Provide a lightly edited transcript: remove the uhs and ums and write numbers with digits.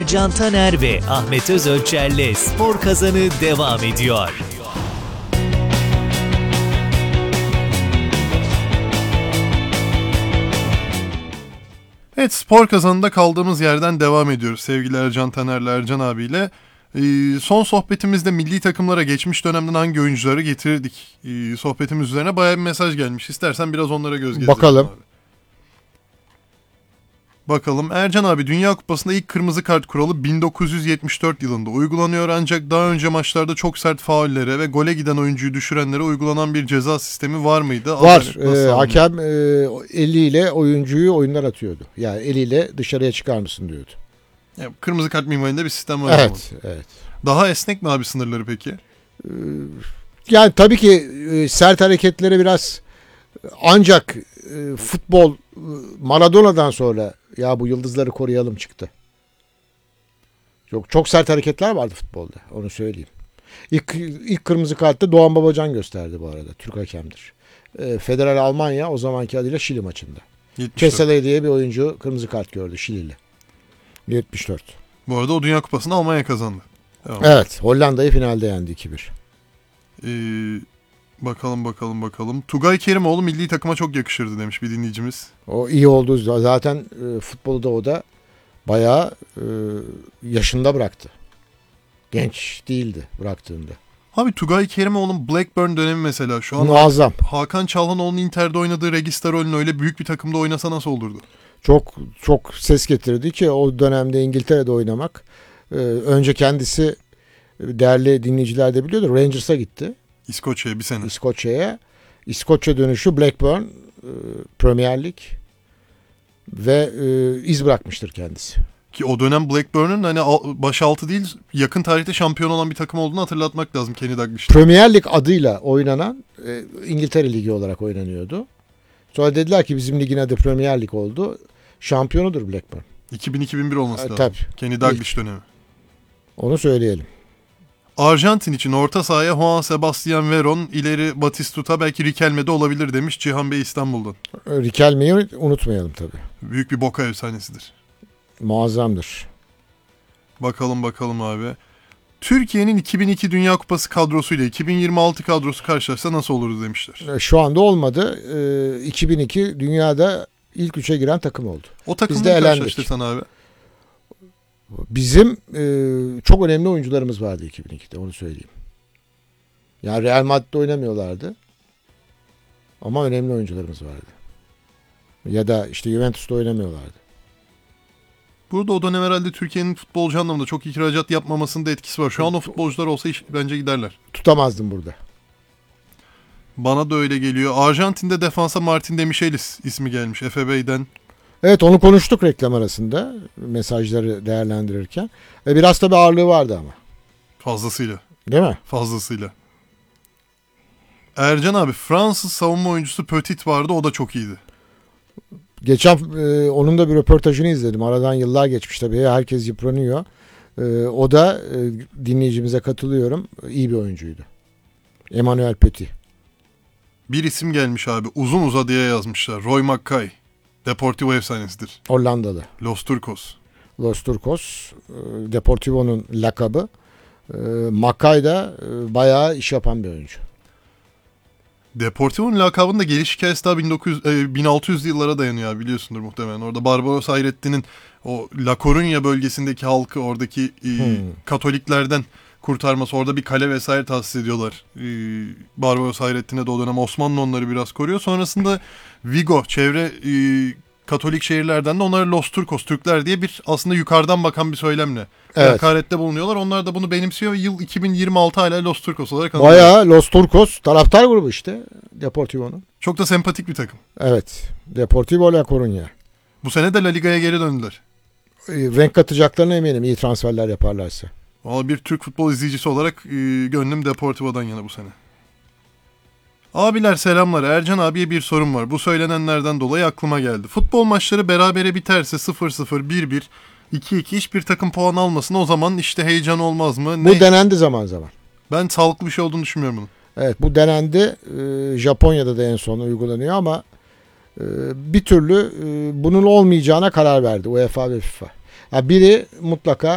Ercan Taner ve Ahmet Özölçer'le Spor Kazanı devam ediyor. Evet, Spor Kazanı'nda kaldığımız yerden devam ediyoruz sevgili Ercan Taner'le Ercan abiyle. Son sohbetimizde milli takımlara geçmiş dönemden hangi oyuncuları getirirdik sohbetimiz üzerine bayağı bir mesaj gelmiş. İstersen biraz onlara göz gezdirelim. Bakalım. Abi. Bakalım. Ercan abi, Dünya Kupası'nda ilk kırmızı kart kuralı 1974 yılında uygulanıyor, ancak daha önce maçlarda çok sert faullere ve gole giden oyuncuyu düşürenlere uygulanan bir ceza sistemi var mıydı? Var. Hakem eliyle oyuncuyu oyundan atıyordu. Yani eliyle dışarıya çıkar mısın diyordu. Yani kırmızı kart minvalinde bir sistem var. Evet, evet. Daha esnek mi abi sınırları peki? Yani tabii ki sert hareketlere biraz, ancak futbol Maradona'dan sonra ya bu yıldızları koruyalım çıktı. Çok sert hareketler vardı futbolda, onu söyleyeyim. İlk kırmızı kartı Doğan Babacan gösterdi bu arada. Türk hakemdir. Federal Almanya, o zamanki adıyla Şili maçında. Kesele diye bir oyuncu kırmızı kart gördü Şili'li. 74. Bu arada o Dünya Kupası'nı Almanya kazandı. Tamam. Evet, Hollanda'yı finalde yendi 2-1. Bakalım. Tugay Kerimoğlu milli takıma çok yakışırdı demiş bir dinleyicimiz. O iyi oldu. Zaten futbolu da o da bayağı yaşında bıraktı. Genç değildi bıraktığında. Abi Tugay Kerimoğlu'nun Blackburn dönemi mesela şu an muazzam. Hakan Çalhanoğlu'nun Inter'de oynadığı Registarol'ün öyle büyük bir takımda oynasa nasıl olurdu? Çok ses getirdi ki o dönemde İngiltere'de oynamak. Önce kendisi, değerli dinleyiciler de biliyordur, Rangers'a gitti. İskoçya'ya bir sene. İskoçya dönüşü Blackburn, Premier Lig ve iz bırakmıştır kendisi. Ki o dönem Blackburn'un hani başaltı değil, yakın tarihte şampiyon olan bir takım olduğunu hatırlatmak lazım Kenny Dalglish'te. Premier Lig adıyla oynanan İngiltere Ligi olarak oynanıyordu. Sonra dediler ki bizim ligin adı Premier Lig oldu. Şampiyonudur Blackburn. 2000-2001 olması lazım. Tabii. Kenny Dalglish dönemi. Onu söyleyelim. Arjantin için orta sahaya Juan Sebastian Veron, ileri Batistuta, belki Riquelme de olabilir demiş Cihan Bey İstanbul'dan. Riquelme'yi unutmayalım tabii. Büyük bir Boca efsanesidir. Muazzamdır. Bakalım abi. Türkiye'nin 2002 Dünya Kupası kadrosuyla 2026 kadrosu karşılaşsa nasıl olurdu demişler. Şu anda olmadı. 2002 dünyada ilk 3'e giren takım oldu. O takımda karşılaştırsan abi. Bizim çok önemli oyuncularımız vardı 2002'de, onu söyleyeyim. Yani Real Madrid'de oynamıyorlardı. Ama önemli oyuncularımız vardı. Ya da işte Juventus'ta oynamıyorlardı. Burada o dönem herhalde Türkiye'nin futbolcu anlamında çok ihracat yapmamasında etkisi var. Şu an o futbolcular olsa bence giderler. Tutamazdım burada. Bana da öyle geliyor. Arjantin'de defansa Martin Demichelis ismi gelmiş FB'den. Evet, onu konuştuk reklam arasında mesajları değerlendirirken. Biraz tabii ağırlığı vardı ama. Fazlasıyla. Değil mi? Fazlasıyla. Ercan abi, Fransız savunma oyuncusu Petit vardı, o da çok iyiydi. Geçen onun da bir röportajını izledim. Aradan yıllar geçmiş tabii. Herkes yıpranıyor. O da dinleyicimize katılıyorum. İyi bir oyuncuydu. Emmanuel Petit. Bir isim gelmiş abi. Uzun uzadıya yazmışlar. Roy Mackay. Deportivo efsanesidir. Hollandalı. Los Turcos. Deportivo'nun lakabı. Mackay da bayağı iş yapan bir oyuncu. Deportivo'nun lakabının da geliş hikayesi daha 1600'lü yıllara dayanıyor, biliyorsundur muhtemelen. Orada Barbaros Hayrettin'in o La Coruña bölgesindeki halkı oradaki Katoliklerden kurtarması, orada bir kale vesaire tahsis ediyorlar. Barbaros Hayrettin'e de o dönem Osmanlı onları biraz koruyor. Sonrasında Vigo, çevre Katolik şehirlerden de onlara Los Turcos, Türkler diye bir aslında yukarıdan bakan bir söylemle hakarette bulunuyorlar. Onlar da bunu benimsiyor ve yıl 2026 hala Los Turcos olarak anılıyor. Bayağı Los Turcos taraftar grubu işte Deportivo'nun. Çok da sempatik bir takım. Evet. Deportivo La Coruña. Bu sene de La Liga'ya geri döndüler. Renk katacaklarına eminim, iyi transferler yaparlarsa. Valla bir Türk futbol izleyicisi olarak gönlüm Deportivo'dan yana bu sene. Abiler selamlar. Ercan abiye bir sorum var. Bu söylenenlerden dolayı aklıma geldi. Futbol maçları berabere biterse 0-0, 1-1, 2-2 hiçbir takım puan almasın. O zaman işte heyecan olmaz mı? Bu denendi zaman zaman. Ben sağlıklı bir şey olduğunu düşünmüyorum bunun. Evet, bu denendi. Japonya'da da en son uygulanıyor ama bir türlü bunun olmayacağına karar verdi UEFA ve FIFA. Yani biri mutlaka